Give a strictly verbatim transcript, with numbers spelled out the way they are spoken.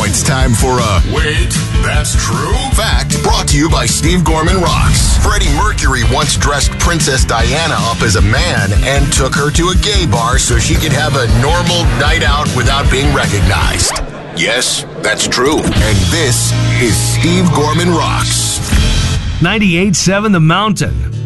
it's time for a Wait, That's True? Fact, brought to you by Steve Gorman Rocks. Freddie Mercury once dressed Princess Diana up as a man and took her to a gay bar so she could have a normal night out without being recognized. Yes, that's true. And this is Steve Gorman Rocks. ninety-eight point seven The Mountain.